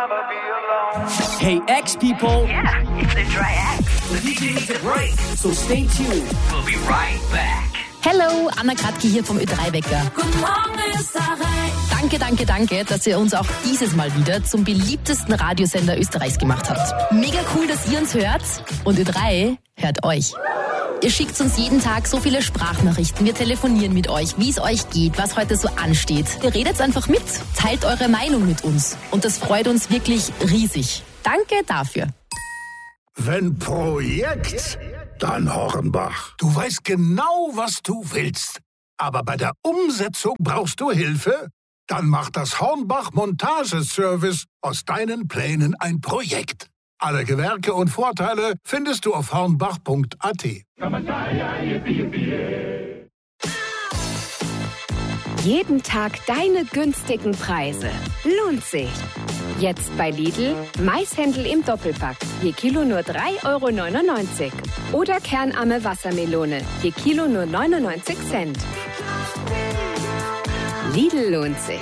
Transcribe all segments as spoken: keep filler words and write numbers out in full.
Hey, X-People! Yeah, it's the Dry X. The D J needs a break, so stay tuned. We'll be right back. Hello, Anna Kratke hier vom Ö drei Wecker. Guten Morgen, Österreich. Danke, danke, danke, dass ihr uns auch dieses Mal wieder zum beliebtesten Radiosender Österreichs gemacht habt. Mega cool, dass ihr uns hört und Ö drei hört euch. Ihr schickt uns jeden Tag so viele Sprachnachrichten, wir telefonieren mit euch, wie es euch geht, was heute so ansteht. Ihr redet einfach mit, teilt eure Meinung mit uns und das freut uns wirklich riesig. Danke dafür. Wenn Projekt, dann Hornbach. Du weißt genau, was du willst. Aber bei der Umsetzung brauchst du Hilfe? Dann macht das Hornbach Montageservice aus deinen Plänen ein Projekt. Alle Gewerke und Vorteile findest du auf hornbach punkt a t. Jeden Tag deine günstigen Preise. Lohnt sich. Jetzt bei Lidl Maishändel im Doppelpack. Je Kilo nur drei Euro neunundneunzig. Oder kernarme Wassermelone. Je Kilo nur neunundneunzig Cent. Lidl lohnt sich.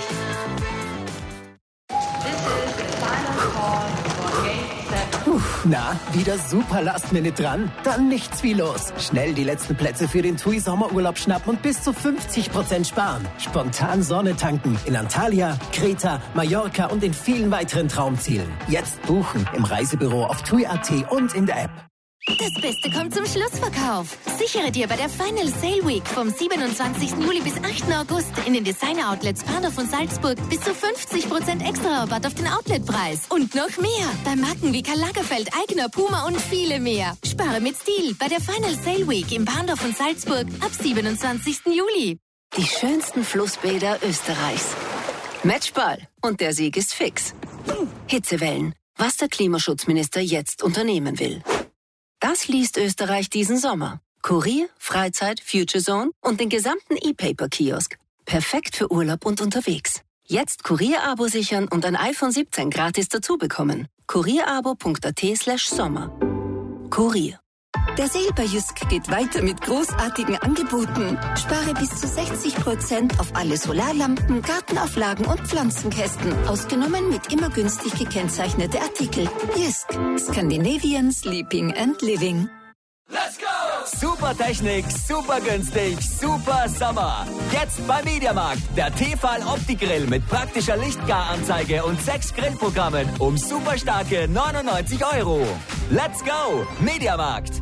Puh, na, wieder super Last-Minute dran? Dann nichts wie los. Schnell die letzten Plätze für den T U I Sommerurlaub schnappen und bis zu fünfzig Prozent sparen. Spontan Sonne tanken in Antalya, Kreta, Mallorca und in vielen weiteren Traumzielen. Jetzt buchen im Reisebüro auf T U I punkt a t und in der App. Das Beste kommt zum Schlussverkauf. Sichere dir bei der Final Sale Week vom siebenundzwanzigsten Juli bis achten August in den Designer-Outlets Pandorf und Salzburg bis zu fünfzig Prozent extra Rabatt auf den Outletpreis. Und noch mehr bei Marken wie Karl Lagerfeld, Aigner, Puma und viele mehr. Spare mit Stil bei der Final Sale Week in Pandorf und Salzburg ab siebenundzwanzigsten Juli. Die schönsten Flussbäder Österreichs. Matchball. Und der Sieg ist fix. Hitzewellen. Was der Klimaschutzminister jetzt unternehmen will. Das liest Österreich diesen Sommer. Kurier, Freizeit, Future Zone und den gesamten E-Paper-Kiosk. Perfekt für Urlaub und unterwegs. Jetzt Kurier-Abo sichern und ein iPhone siebzehn gratis dazu bekommen. kurierabo punkt a t slash sommer. Kurier. Der Sale bei Jysk geht weiter mit großartigen Angeboten. Spare bis zu sechzig Prozent auf alle Solarlampen, Gartenauflagen und Pflanzenkästen. Ausgenommen mit immer günstig gekennzeichnete Artikel. Jysk. Scandinavian Sleeping and Living. Let's go! Super Technik, super günstig, super Sommer. Jetzt beim Mediamarkt. Der Tefal Opti-Grill mit praktischer Lichtgaranzeige und sechs Grillprogrammen um super starke neunundneunzig Euro. Let's go! Mediamarkt.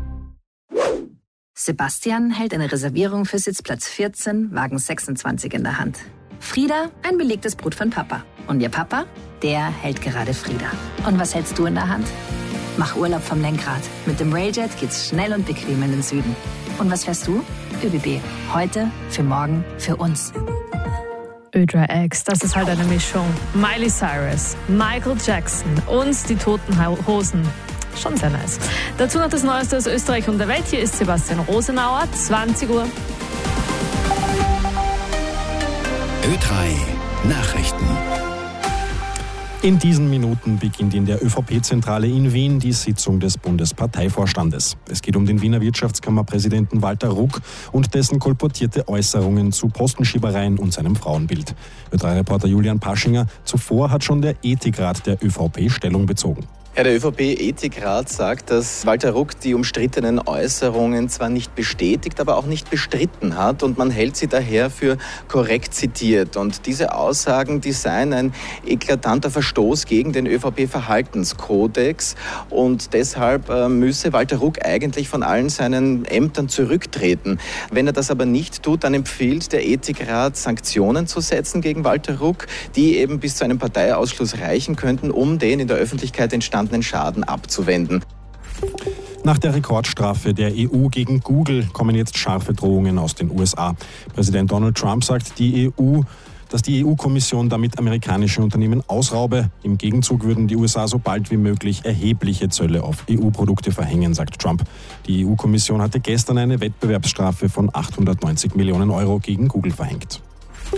Sebastian hält eine Reservierung für Sitzplatz vierzehn, Wagen sechsundzwanzig in der Hand. Frieda, ein belegtes Brot von Papa. Und ihr Papa, der hält gerade Frieda. Und was hältst du in der Hand? Mach Urlaub vom Lenkrad. Mit dem Railjet geht's schnell und bequem in den Süden. Und was fährst du? ÖBB. Heute, für morgen, für uns. Ö drei X, das ist halt eine Mischung. Miley Cyrus, Michael Jackson und die Toten Hosen. Schon sehr nice. Dazu noch das Neueste aus Österreich und der Welt. Hier ist Sebastian Rosenauer, zwanzig Uhr. Ö drei Nachrichten. In diesen Minuten beginnt in der ÖVP-Zentrale in Wien die Sitzung des Bundesparteivorstandes. Es geht um den Wiener Wirtschaftskammerpräsidenten Walter Ruck und dessen kolportierte Äußerungen zu Postenschiebereien und seinem Frauenbild. Ö drei Reporter Julian Paschinger. Zuvor hat schon der Ethikrat der ÖVP Stellung bezogen. Ja, der ÖVP-Ethikrat sagt, dass Walter Ruck die umstrittenen Äußerungen zwar nicht bestätigt, aber auch nicht bestritten hat und man hält sie daher für korrekt zitiert. Und diese Aussagen, die seien ein eklatanter Verstoß gegen den ÖVP-Verhaltenskodex und deshalb äh, müsse Walter Ruck eigentlich von allen seinen Ämtern zurücktreten. Wenn er das aber nicht tut, dann empfiehlt der Ethikrat, Sanktionen zu setzen gegen Walter Ruck, die eben bis zu einem Parteiausschluss reichen könnten, um den in der Öffentlichkeit entstandenen Schaden abzuwenden. Nach der Rekordstrafe der E U gegen Google kommen jetzt scharfe Drohungen aus den U S A. Präsident Donald Trump sagt, die E U, dass die E U-Kommission damit amerikanische Unternehmen ausraube. Im Gegenzug würden die U S A so bald wie möglich erhebliche Zölle auf E U-Produkte verhängen, sagt Trump. Die E U-Kommission hatte gestern eine Wettbewerbsstrafe von achthundertneunzig Millionen Euro gegen Google verhängt.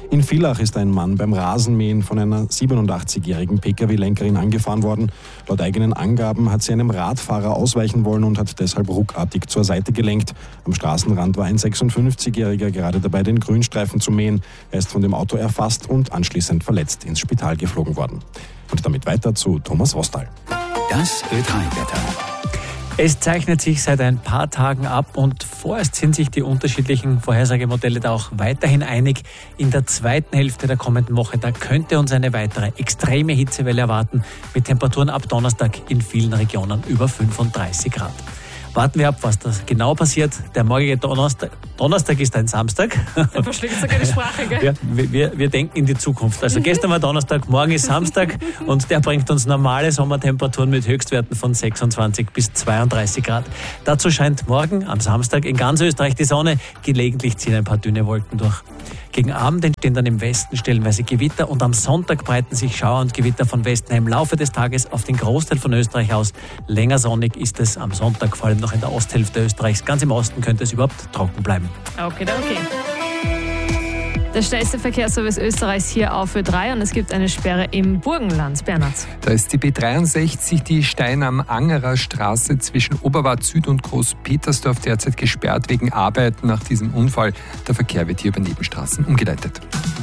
In Villach ist ein Mann beim Rasenmähen von einer siebenundachtzigjährigen P K W-Lenkerin angefahren worden. Laut eigenen Angaben hat sie einem Radfahrer ausweichen wollen und hat deshalb ruckartig zur Seite gelenkt. Am Straßenrand war ein sechsundfünfzigjähriger gerade dabei, den Grünstreifen zu mähen. Er ist von dem Auto erfasst und anschließend verletzt ins Spital geflogen worden. Und damit weiter zu Thomas Rostal. Das Ö drei Wetter. Es zeichnet sich seit ein paar Tagen ab und vorerst sind sich die unterschiedlichen Vorhersagemodelle da auch weiterhin einig. In der zweiten Hälfte der kommenden Woche, da könnte uns eine weitere extreme Hitzewelle erwarten, mit Temperaturen ab Donnerstag in vielen Regionen über fünfunddreißig Grad. Warten wir ab, was da genau passiert. Der morgige Donnerstag, Donnerstag ist ein Samstag. Du verschlägst sogar die Sprache, gell? Ja, wir, wir denken in die Zukunft. Also gestern war Donnerstag, morgen ist Samstag und der bringt uns normale Sommertemperaturen mit Höchstwerten von sechsundzwanzig bis zweiunddreißig Grad. Dazu scheint morgen am Samstag in ganz Österreich die Sonne. Gelegentlich ziehen ein paar dünne Wolken durch. Gegen Abend entstehen dann im Westen stellenweise Gewitter und am Sonntag breiten sich Schauer und Gewitter von Westen her im Laufe des Tages auf den Großteil von Österreich aus. Länger sonnig ist es am Sonntag, vor allem noch in der Osthälfte Österreichs. Ganz im Osten könnte es überhaupt trocken bleiben. Okay, okay. Der schnellste Verkehrsservice Österreichs hier auf Ö drei und es gibt eine Sperre im Burgenland. Bernhard. Da ist die B dreiundsechzig, die Stein am Angerer Straße zwischen Oberwart Süd und Groß-Petersdorf derzeit gesperrt wegen Arbeiten nach diesem Unfall. Der Verkehr wird hier über Nebenstraßen umgeleitet.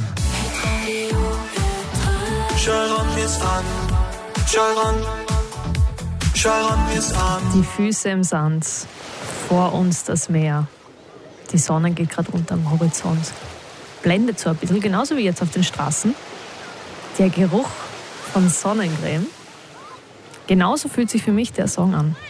Die Füße im Sand, vor uns das Meer. Die Sonne geht gerade unter am Horizont. Blendet so ein bisschen, genauso wie jetzt auf den Straßen. Der Geruch von Sonnencreme. Genauso fühlt sich für mich der Song an.